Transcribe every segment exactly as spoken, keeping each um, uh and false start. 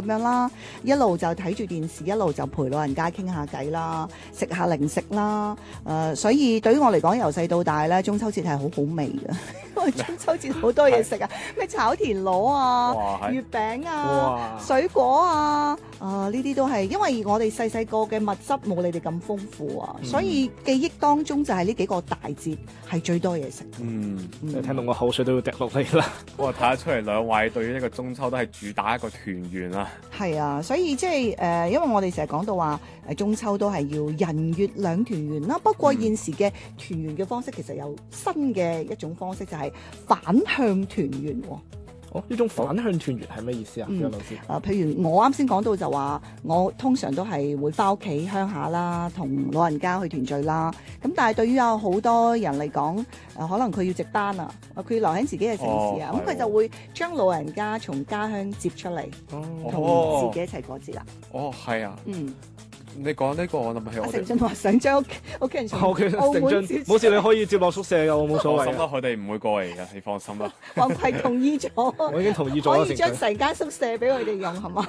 樣啦，一路就睇住電視，一路就陪老人家傾下偈啦，食下零食啦。誒、呃，所以對於我嚟講，由細到大咧，中秋節係好好味嘅，因為中秋節好多嘢食啊，咩炒田螺啊、月餅啊、水果啊，啊呢啲都係因為我哋細細個嘅物質冇你哋咁豐富啊，嗯、所以記憶當中就係呢幾個大節係最多嘢食。 嗯， 嗯聽到我口水都要滴落嚟啦。 我睇得出嚟兩位對於呢個中秋都係主打一個團圓啊。 係啊，所以即係誒，因為我哋成日講到話誒中秋都係要人月兩團圓啦。不過現時嘅團圓嘅方式其實有新嘅一種方式，就係反向團圓喎。 哦，呢種反向團圓係咩意思啊？張、嗯、老師？ 啊、呃，譬如我啱先講到就話，我通常都係會翻屋企鄉下啦，同老人家去團聚啦。咁但係對於有好多人嚟講，誒、呃、可能佢要值班啊，佢要留喺自己嘅城市啊，咁佢、哦、就會將老人家從家鄉接出嚟，同、哦、自己一齊過節啦。 哦，係啊。嗯。你講呢個我諗起我哋。 成俊話想將屋屋企人從澳門接， 冇事，你可以接落宿舍嘅，我冇所謂。 放心啦，佢哋唔會過嚟嘅，你放心啦。 黃葵同意咗， 我已經同意咗， 可以將成間宿舍俾佢哋用，係嘛？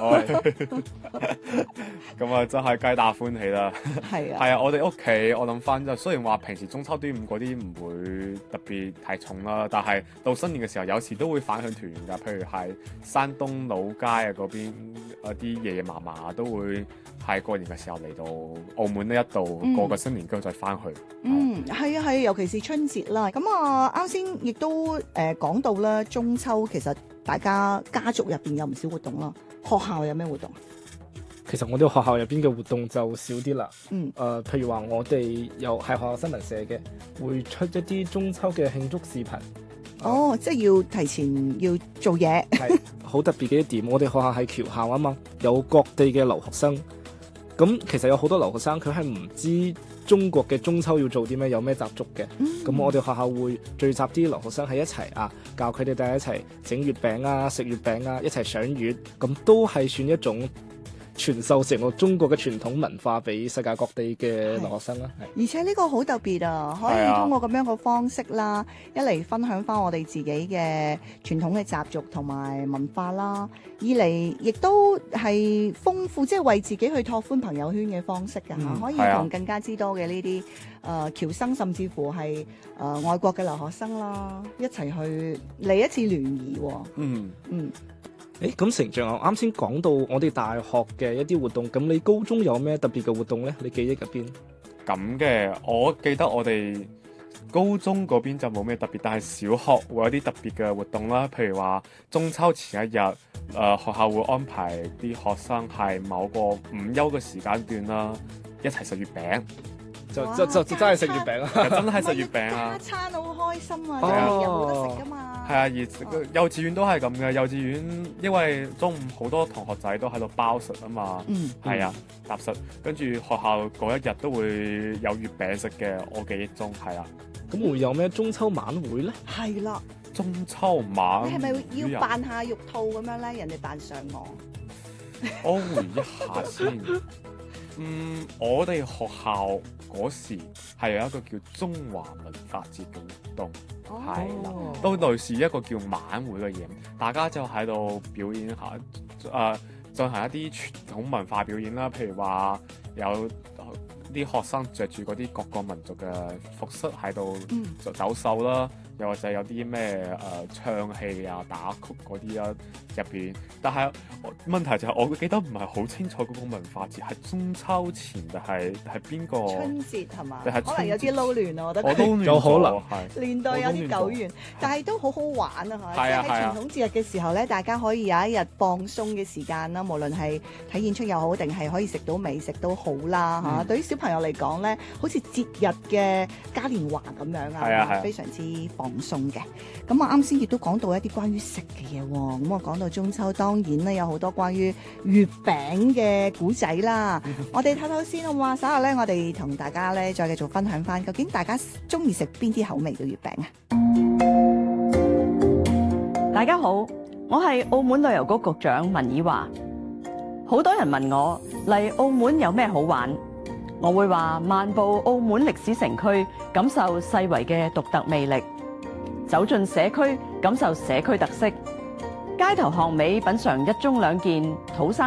咁啊，真係皆大歡喜啦。 係啊， 係啊，我哋屋企我諗翻就雖然話平時中秋端午嗰啲唔會特別太重啦，但係到新年嘅時候，有時都會反向團圓㗎。譬如係山東老街啊嗰邊啊啲爺爺嫲嫲都會係過年嘅時候嚟到澳門呢一度過個新年，跟住再翻去。 嗯，係啊係啊，尤其是春節啦。咁啊，啱先亦都誒講到啦，中秋其實大家家族入邊有唔少活動啦。學校有咩活動？ 其實我哋學校入邊嘅活動就少啲啦。 嗯。誒、 呃，譬如話我哋有係學校新聞社嘅，會出一啲中秋嘅慶祝視頻。 哦，呃、即係要提前要做嘢。 係好特別嘅一點，我哋學校係僑校啊嘛，有各地嘅留學生。咁其實有好多留學生佢係唔知中國嘅中秋要做啲咩，有咩習俗嘅。咁、嗯、我哋學校會聚集啲留學生喺一齊啊，教佢哋大家一齊整月餅啊、食月餅啊、一齊賞月，咁都係算一種傳授成個中國嘅傳統文化俾世界各地嘅留學生啦。 而且呢個好特別啊，可以通過咁樣嘅方式啦，一嚟分享翻我哋自己嘅傳統嘅習俗同埋文化啦，二嚟亦都係豐富，即係為自己去拓寬朋友圈嘅方式㗎嚇、嗯，可以同更加之多嘅呢啲誒僑生，甚至乎係誒、呃、外國嘅留學生啦，一齊去嚟一次聯誼喎。嗯嗯。 誒，咁成長啊，啱先講到我哋大學嘅一啲活動，咁你高中有咩特別嘅活動咧？你記憶入邊？ 咁嘅，我記得我哋高中嗰邊就冇咩特別，但係小學會有啲特別嘅活動啦。譬如話中秋前一日，誒、呃、學校會安排啲學生係某個午休嘅時間段啦，一齊食月餅。 就就就真係食月餅啊！ 真係食月餅啊！ 加餐好開心啊！哦、有冇得食噶嘛？ 係啊，而幼稚園都係咁嘅。幼稚園因為中午好多同學仔都喺度包食啊嘛。嗯。係啊，搭食，跟住學校嗰一日都會有月餅食嘅。我記憶中係啊。 咁會有咩中秋晚會咧？ 係啦。 中秋晚。 你係咪要扮下玉兔咁樣咧？人哋扮嫦娥。 我回憶一下先。嗯，我哋學校嗰時係有一個叫中華文化節嘅活動，係啦、哦，都類似一個叫晚會嘅嘢，大家就喺度表演下，誒、呃、進行一啲傳統文化表演啦，譬如話有啲學生着住嗰啲各個民族嘅服飾喺度就走秀啦。嗯，又或者有啲咩誒唱戲啊、打曲嗰啲啊入邊，但係問題就係我記得唔係好清楚嗰個文化節係中秋前定係係邊個？ 春節係嘛？ 定係可能有啲撈亂啊，我覺得。 我都亂有可能係年代有啲久遠，但係都好好玩啊！嚇， 係啊即係喺傳統節日嘅時候咧，大家可以有一日放鬆嘅時間啦，無論係睇演出又好，定係可以食到美食都好啦嚇。嗯、對於小朋友嚟講咧，好似節日嘅嘉年華咁樣啊， 係啊係啊非常之放鬆嘅。咁我啱先亦都講到一啲關於食嘅嘢喎，咁我講到中秋，當然咧有好多關於月餅嘅古仔啦。我哋睇睇先好嘛，稍後咧我哋同大家咧再繼續分享翻，究竟大家中意食邊啲口味嘅月餅啊？ 大家好，我係澳門旅遊局局長文以華。好多人問我嚟澳門有咩好玩，我會話漫步澳門歷史城區，感受世遺嘅獨特魅力。走進社區，感受社區特色；街頭巷尾，品嚐一盅兩件土生